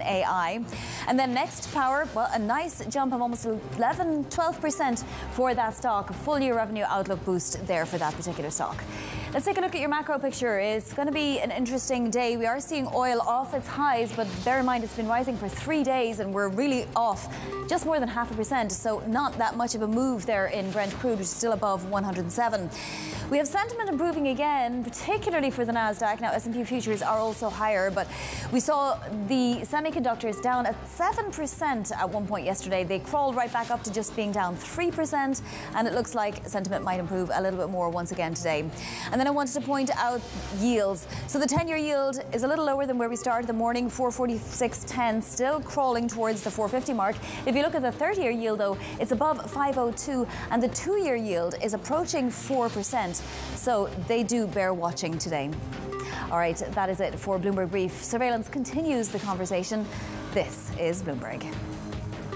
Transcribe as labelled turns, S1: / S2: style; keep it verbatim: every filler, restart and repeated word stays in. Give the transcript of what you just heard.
S1: A I. And then Next Power, well, a nice jump of almost eleven, twelve percent for that stock. A full year revenue outlook boost there for that particular stock. Let's take a look at your macro picture. It's going to be an interesting day. We are seeing oil off its highs, but bear in mind it's been rising for three days and we're really off just more than half a percent. So not that much of a move there in Brent crude, which is still above one hundred seven. We have sentiment improving again, particularly for the Nasdaq. Now S and P futures are also higher, but we saw the semiconductors down at seven percent at one point yesterday. They crawled right back up to just being down three percent, and it looks like sentiment might improve a little bit more once again today. And then I wanted to point out yields. So the ten-year yield is a little lower than where we started the morning, four forty-six ten, still crawling towards the four fifty mark. If you look at the thirty-year yield, though, it's above five oh two, and the two-year yield is approaching four percent. So they do bear watching today. All right, that is it for Bloomberg Brief. Surveillance continues the conversation. This is Bloomberg.